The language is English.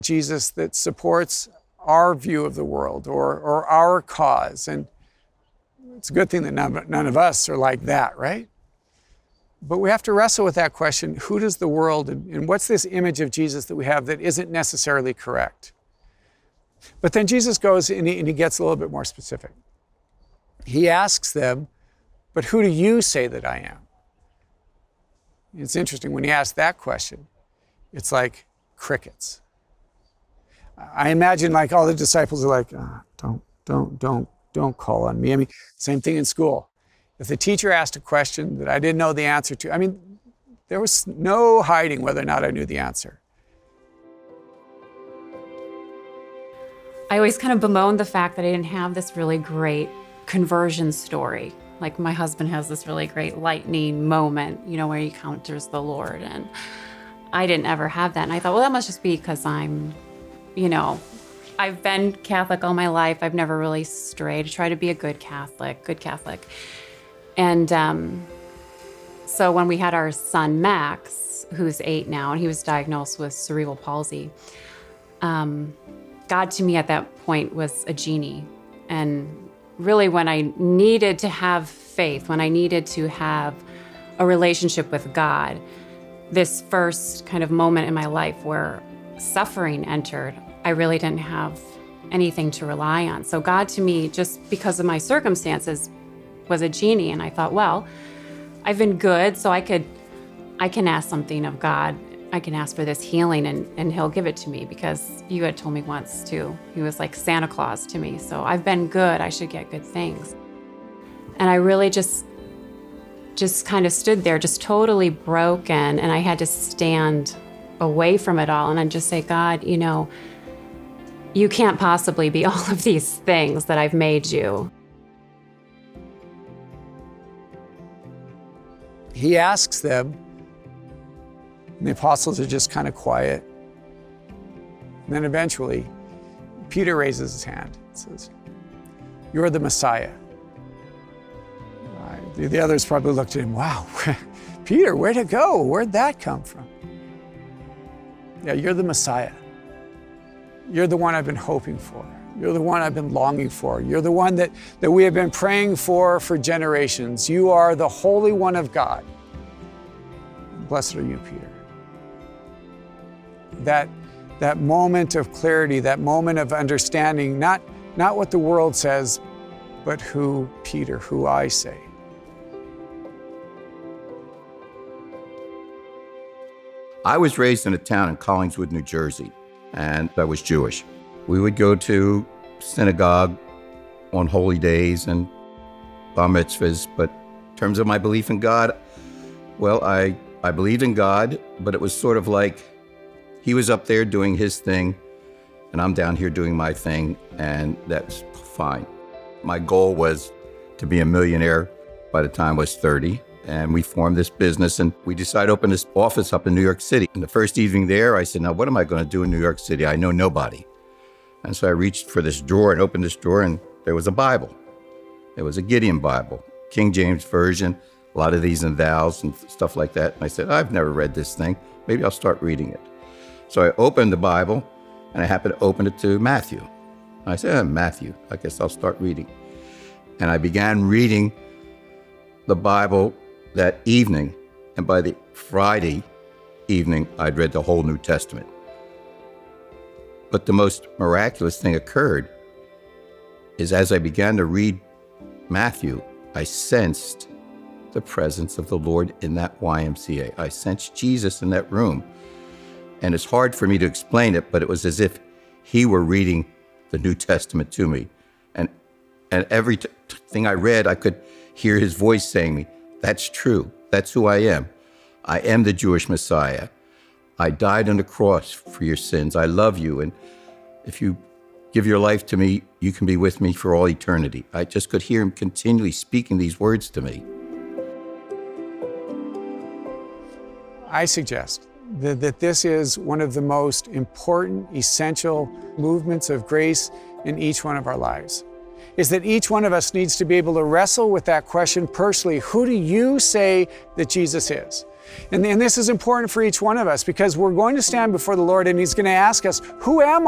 Jesus that supports our view of the world or our cause. And it's a good thing that none of us are like that, right? But we have to wrestle with that question, who does the world, and what's this image of Jesus that we have that isn't necessarily correct? But then Jesus goes and he gets a little bit more specific. He asks them, but who do you say that I am? It's interesting, when he asks that question, it's like crickets. I imagine like all the disciples are like, don't call on me. I mean, same thing in school. If the teacher asked a question that I didn't know the answer to, I mean, there was no hiding whether or not I knew the answer. I always kind of bemoaned the fact that I didn't have this really great conversion story. Like my husband has this really great lightning moment, where he encounters the Lord. And I didn't ever have that. And I thought, well, that must just be because I'm, I've been Catholic all my life. I've never really strayed. I try to be a good Catholic. And so when we had our son, Max, who's 8 now, and he was diagnosed with cerebral palsy, God to me at that point was a genie. And really when I needed to have faith, when I needed to have a relationship with God, this first kind of moment in my life where suffering entered, I really didn't have anything to rely on. So God to me, just because of my circumstances, was a genie. And I thought, well, I've been good, so I can ask something of God. I can ask for this healing and he'll give it to me, because you had told me once too, he was like Santa Claus to me. So I've been good, I should get good things. And I really just kind of stood there, just totally broken. And I had to stand away from it all and just say, God, you can't possibly be all of these things that I've made you. He asks them, and the apostles are just kind of quiet. And then eventually, Peter raises his hand and says, "You're the Messiah." The others probably looked at him, wow, Peter, where'd it go? Where'd that come from? Yeah, you're the Messiah. You're the one I've been hoping for. You're the one I've been longing for. You're the one that we have been praying for generations. You are the Holy One of God. Blessed are you, Peter. That moment of clarity, that moment of understanding, not what the world says, but who I say. I was raised in a town in Collingswood, New Jersey, and I was Jewish. We would go to synagogue on holy days and bar mitzvahs, but in terms of my belief in God, well, I believed in God, but it was sort of like he was up there doing his thing, and I'm down here doing my thing, and that's fine. My goal was to be a millionaire by the time I was 30. And we formed this business, and we decided to open this office up in New York City. And the first evening there, I said, now what am I going to do in New York City? I know nobody. And so I reached for this drawer and opened this drawer, and there was a Bible. It was a Gideon Bible, King James Version, a lot of these in thous and stuff like that. And I said, I've never read this thing. Maybe I'll start reading it. So I opened the Bible, and I happened to open it to Matthew. And I said, Matthew, I guess I'll start reading. And I began reading the Bible that evening, and by the Friday evening, I'd read the whole New Testament. But the most miraculous thing occurred is as I began to read Matthew, I sensed the presence of the Lord in that YMCA. I sensed Jesus in that room. And it's hard for me to explain it, but it was as if he were reading the New Testament to me. And every thing I read, I could hear his voice saying me, that's true. That's who I am. I am the Jewish Messiah. I died on the cross for your sins. I love you. And if you give your life to me, you can be with me for all eternity. I just could hear him continually speaking these words to me. I suggest that this is one of the most important, essential movements of grace in each one of our lives. Is that each one of us needs to be able to wrestle with that question personally. Who do you say that Jesus is? And this is important for each one of us because we're going to stand before the Lord and He's going to ask us, who am